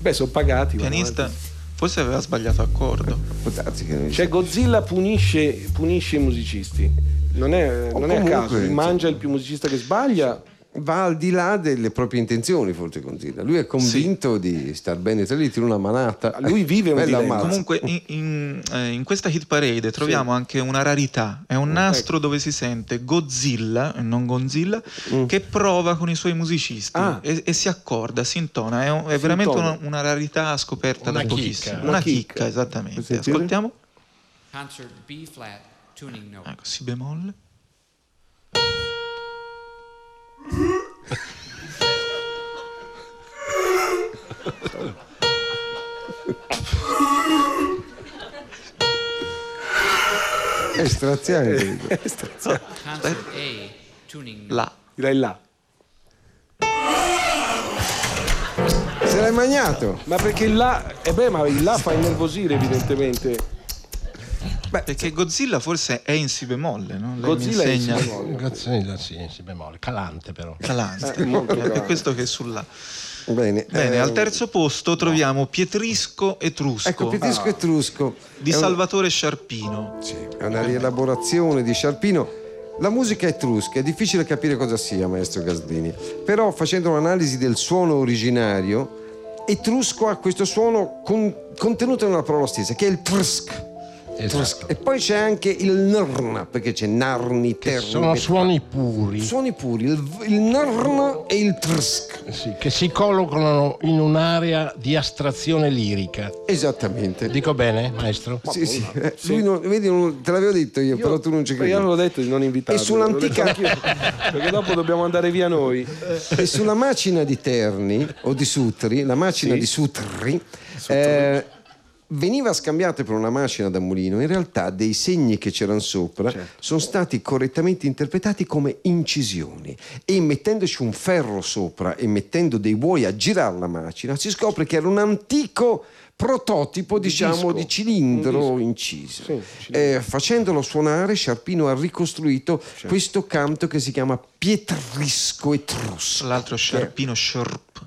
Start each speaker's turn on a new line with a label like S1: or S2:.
S1: Beh, sono pagati.
S2: Pianista, forse aveva sbagliato accordo.
S1: Cioè Godzilla punisce i musicisti. Non è a caso, mangia il più musicista che sbaglia.
S3: Va al di là delle proprie intenzioni, forse Godzilla. Lui è convinto di star bene tra lì, tira una manata.
S1: Lui vive un dilemma.
S2: Comunque in questa hit parade troviamo anche una rarità. È un nastro dove si sente Godzilla, e non Gonzilla, che prova con i suoi musicisti e si accorda, si intona. È veramente una rarità scoperta da pochissimo. Una chicca, esattamente. Ascoltiamo.
S4: Concert B flat tuning note.
S2: Ecco, si bemolle.
S3: È straziante.
S4: Concert A tuning note.
S2: La.
S1: Direi là.
S3: Se l'hai magnato.
S1: Ma perché il là, ma il là fa innervosire evidentemente.
S2: Beh, perché Godzilla forse è in si bemolle, no? Lei
S1: Godzilla
S2: mi
S1: è in
S2: insegna...
S1: si bemolle.
S5: Godzilla sì, in si bemolle, calante però.
S2: Calante,
S1: molto
S2: è
S1: calante.
S2: per questo che è sul là.
S3: Bene,
S2: al terzo posto troviamo Pietrisco Etrusco.
S3: Ecco, Pietrisco Etrusco
S2: di Salvatore Sciarpino.
S3: Sì, è una rielaborazione di Sciarpino. La musica etrusca è difficile capire cosa sia, maestro Gaslini, però facendo un'analisi del suono originario, etrusco ha questo suono contenuto nella parola stessa, che è il trsk.
S5: Esatto.
S3: E poi c'è anche il nrna, perché c'è narni, terni.
S5: Sono suoni puri.
S3: Suoni puri, il nrna e il trsk.
S5: Sì, che si collocano in un'area di astrazione lirica.
S3: Esattamente.
S5: Dico bene, maestro?
S3: Sì. Lui non, vedi, te l'avevo detto io, però tu non ci credi.
S1: Io non l'ho detto di non invitarlo.
S3: E sull'antica
S1: perché dopo dobbiamo andare via noi.
S3: E sulla macina di Terni o di Sutri, la macina di Sutri, veniva scambiata per una macina da mulino. In realtà dei segni che c'erano sopra sono stati correttamente interpretati come incisioni, e mettendoci un ferro sopra e mettendo dei buoi a girare la macina si scopre che era un antico prototipo, diciamo, di cilindro inciso. Facendolo suonare, Sciarpino ha ricostruito questo canto che si chiama Pietrisco Etrusco.
S2: L'altro Sciarpino Sciarp.